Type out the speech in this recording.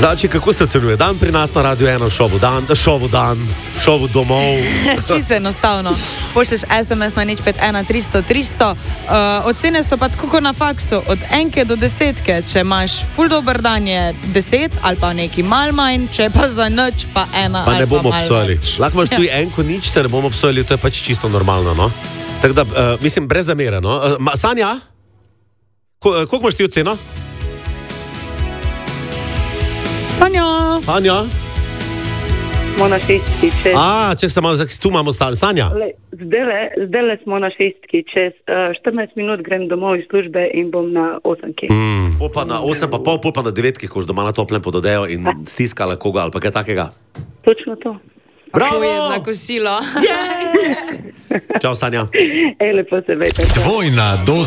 Znači, kako se ocenjuje dan pri nas na Radio 1, šovu domov? Čisto enostavno. Pošlješ SMS na 051 300 300. Ocene so pa tako kot na faksu, od 1 do 10. Če imaš ful dober dan, je 10 ali pa neki mal manj, če pa za nič pa 1 pa ali ne bomo pa obsojali. Lahko imaš tudi 1, nič, te ne bomo obsojali, to je pač čisto normalno, no? Tako da, mislim, brez zamere, no? Sanja? Koliko imaš ti oceno? Sanja? Smo na 6, Če se malo, tu imamo Sanja. Zdaj smo na 6, čez 14 minut grem domov iz službe in bom na 8. Pol pa na 8 pa pol pa na 9, ko už doma na toplem pod odejo in stiskala koga ali pa kaj takega. Točno to. Bravo! Na kosilo. Čau, Sanja. Lepo se vete. Dvojna doza.